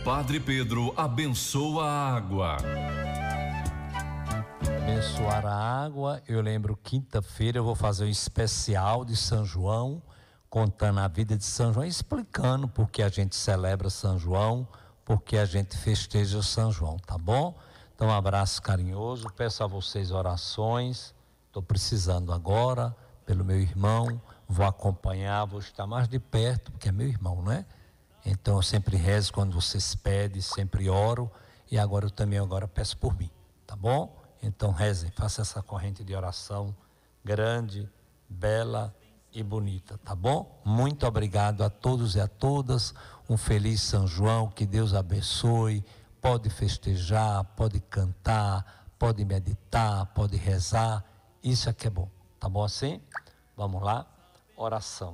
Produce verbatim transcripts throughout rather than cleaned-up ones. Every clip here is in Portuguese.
Padre Pedro abençoa a água. Abençoar a água, eu lembro quinta-feira eu vou fazer um especial de São João, contando a vida de São João, explicando por que a gente celebra São João, por que a gente festeja São João, tá bom? Então um abraço carinhoso, peço a vocês orações, estou precisando agora, pelo meu irmão, vou acompanhar, vou estar mais de perto, porque é meu irmão, né? Então eu sempre rezo quando vocês pedem, sempre oro, e agora eu também agora peço por mim, tá bom? Então rezem, faça essa corrente de oração grande, bela e bonita, tá bom? Muito obrigado a todos e a todas, um feliz São João, que Deus abençoe, pode festejar, pode cantar, pode meditar, pode rezar, isso é que é bom, tá bom assim? Vamos lá, oração.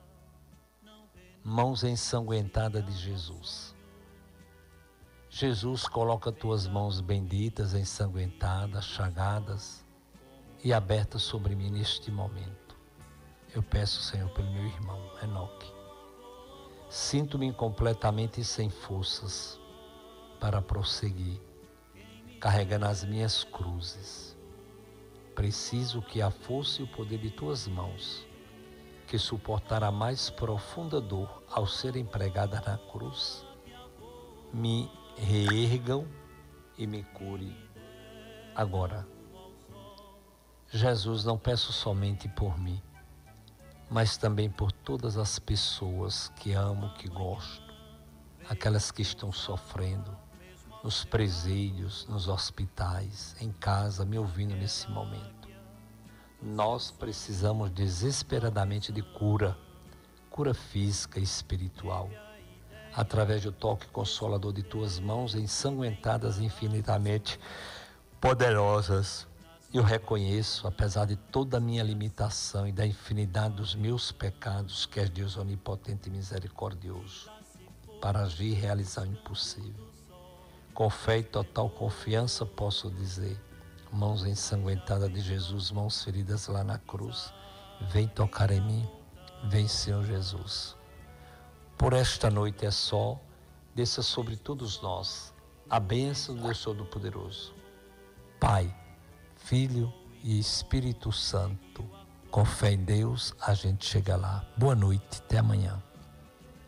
Mãos ensanguentadas de Jesus. Jesus, coloca tuas mãos benditas, ensanguentadas, chagadas e abertas sobre mim neste momento. Eu peço, Senhor, pelo meu irmão Enoque. Sinto-me completamente sem forças para prosseguir, carregando as minhas cruzes. Preciso que a força e o poder de tuas mãos, que suportar a mais profunda dor ao ser empregada na cruz, me reergam e me cure agora. Jesus, não peço somente por mim, mas também por todas as pessoas que amo, que gosto, aquelas que estão sofrendo, nos presídios, nos hospitais, em casa, me ouvindo nesse momento. Nós precisamos desesperadamente de cura, cura física e espiritual, através do toque consolador de tuas mãos ensanguentadas infinitamente poderosas. Eu reconheço, apesar de toda a minha limitação e da infinidade dos meus pecados, que és Deus onipotente e misericordioso, para agir e realizar o impossível. Com fé e total confiança posso dizer, mãos ensanguentadas de Jesus, mãos feridas lá na cruz, vem tocar em mim, vem Senhor Jesus. Por esta noite é só, desça sobre todos nós a bênção do Deus Todo-Poderoso, Pai, Filho e Espírito Santo. Com fé em Deus, a gente chega lá. Boa noite, até amanhã.